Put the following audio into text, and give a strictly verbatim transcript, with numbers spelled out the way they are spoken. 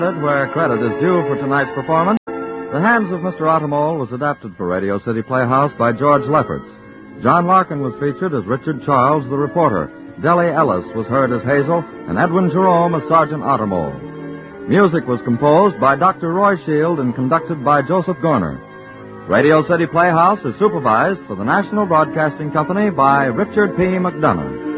Where credit is due for tonight's performance, The Hands of Mister Ottermole was adapted for Radio City Playhouse by George Lefferts. John Larkin was featured as Richard Charles, the reporter. Delle Ellis was heard as Hazel, and Edwin Jerome as Sergeant Ottermole. Music was composed by Doctor Roy Shield and conducted by Joseph Gorner. Radio City Playhouse is supervised for the National Broadcasting Company by Richard P. McDonough.